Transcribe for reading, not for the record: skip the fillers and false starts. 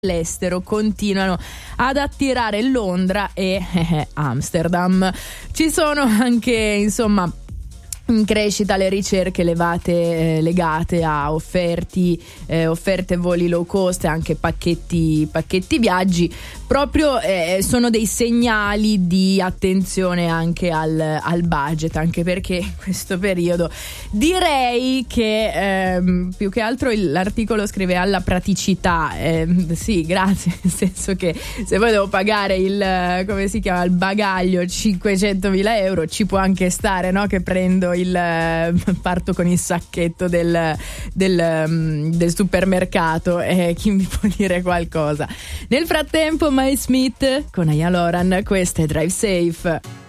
l'estero continuano ad attirare Londra e Amsterdam. Ci sono anche, insomma, in crescita le ricerche legate a offerte voli low cost e anche pacchetti viaggi. Proprio sono dei segnali di attenzione anche al budget, anche perché in questo periodo direi che più che altro l'articolo scrive alla praticità. Sì, grazie, nel senso che se poi devo pagare il bagaglio 500.000 euro, ci può anche stare, no? Che parto con il sacchetto del supermercato, chi mi può dire qualcosa? Nel frattempo Smith con Aya Loran, questa è Drive Safe.